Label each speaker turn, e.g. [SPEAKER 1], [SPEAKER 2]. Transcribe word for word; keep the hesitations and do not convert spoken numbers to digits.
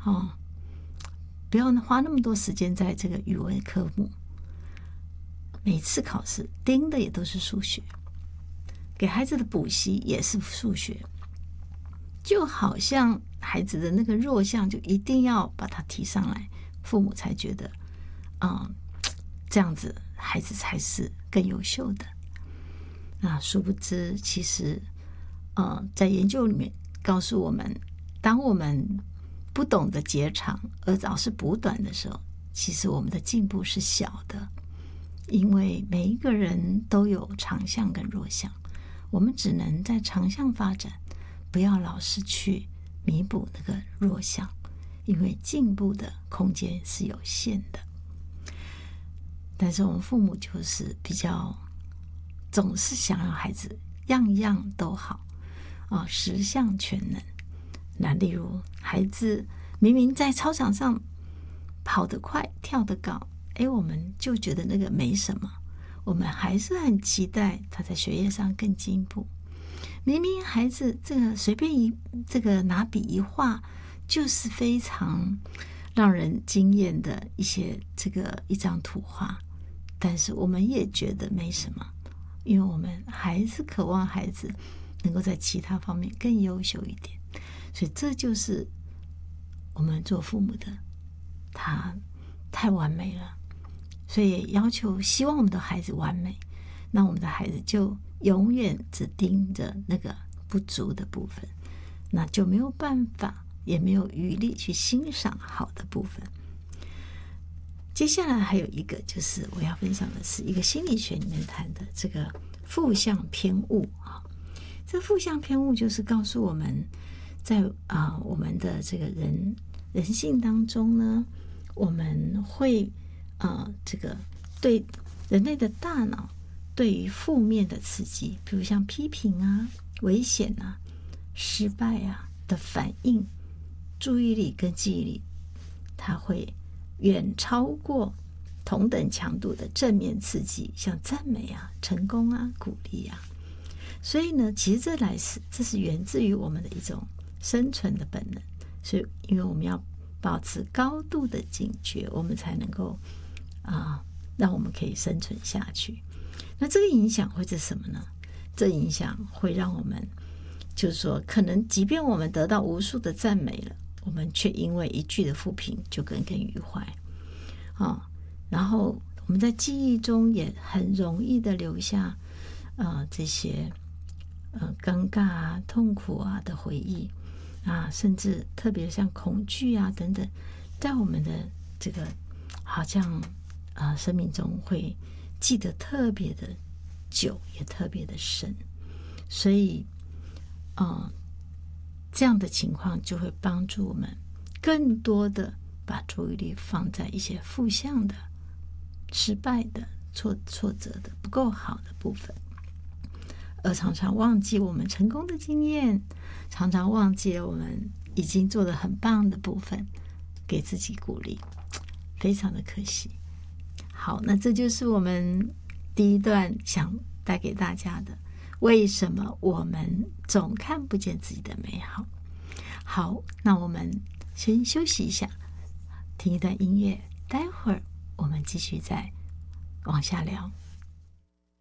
[SPEAKER 1] 哦，不要花那么多时间在这个语文科目。每次考试盯的也都是数学，给孩子的补习也是数学，就好像孩子的那个弱项就一定要把它提上来，父母才觉得嗯，这样子孩子才是更优秀的。那殊不知其实呃，在研究里面告诉我们，当我们不懂得截长而老是补短的时候，其实我们的进步是小的。因为每一个人都有长项跟弱项，我们只能在长项发展，不要老是去弥补那个弱项，因为进步的空间是有限的。但是我们父母就是比较总是想要孩子样样都好啊，十项全能。那例如孩子明明在操场上跑得快跳得高，哎，我们就觉得那个没什么，我们还是很期待他在学业上更进步。明明孩子这个随便一这个拿笔一画，就是非常让人惊艳的一些这个一张图画，但是我们也觉得没什么，因为我们还是渴望孩子能够在其他方面更优秀一点。所以这就是我们做父母的，他太完美了，所以要求希望我们的孩子完美，那我们的孩子就永远只盯着那个不足的部分，那就没有办法也没有余力去欣赏好的部分。接下来还有一个就是我要分享的是一个心理学里面谈的这个负向偏误啊。这负向偏误就是告诉我们在啊、呃、我们的这个人人性当中呢，我们会呃这个对人类的大脑对于负面的刺激，比如像批评啊、危险啊、失败啊的反应，注意力跟记忆力，它会远超过同等强度的正面刺激，像赞美啊、成功啊、鼓励啊。所以呢，其实这来是这是源自于我们的一种生存的本能。所以，因为我们要保持高度的警觉，我们才能够啊、呃，让我们可以生存下去。那这个影响会是什么呢？这影响会让我们，就是说，可能即便我们得到无数的赞美了，我们却因为一句的负评就耿耿于怀啊、哦。然后我们在记忆中也很容易的留下呃这些呃尴尬啊、痛苦啊的回忆啊，甚至特别像恐惧啊等等，在我们的这个好像啊、呃、生命中会记得特别的久，也特别的深。所以呃这样的情况就会帮助我们更多的把注意力放在一些负向的、失败的、挫挫折的、不够好的部分，而常常忘记我们成功的经验，常常忘记了我们已经做得很棒的部分，给自己鼓励，非常的可惜。好，那这就是我们第一段想带给大家的，为什么我们总看不见自己的美好。好，那我们先休息一下，听一段音乐，待会儿我们继续再往下聊。